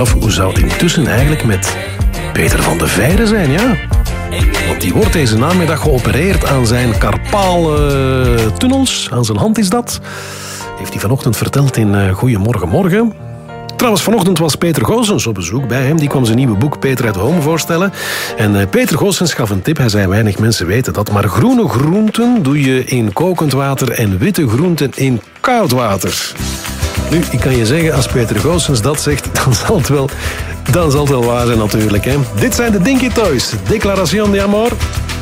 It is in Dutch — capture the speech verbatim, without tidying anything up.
af, hoe zou het intussen eigenlijk met Peter van de Veire zijn, ja? Want die wordt deze namiddag geopereerd aan zijn carpale tunnels. Aan zijn hand is dat. Heeft hij vanochtend verteld in uh, Goeiemorgen Morgen. Trouwens, vanochtend was Peter Goossens op bezoek bij hem. Die kwam zijn nieuwe boek Peter at Home voorstellen. En uh, Peter Goossens gaf een tip. Hij zei, weinig mensen weten dat. Maar groene groenten doe je in kokend water en witte groenten in koud water. Nu, ik kan je zeggen, als Peter Goossens dat zegt, dan zal het wel, dan zal het wel waar zijn natuurlijk. Hè. Dit zijn de Dinky Toys. Declaración de Amor.